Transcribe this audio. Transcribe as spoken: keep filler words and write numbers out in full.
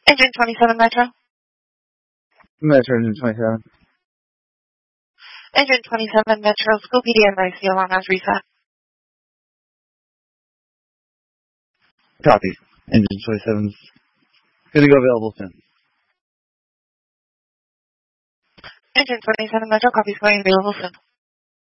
Engine twenty-seven Metro. Metro Engine twenty-seven. Engine twenty-seven Metro, school P D and I C alarm has reset. Copy. Engine twenty-seven's gonna go available soon. Engine twenty-seven Metro, copies going available soon.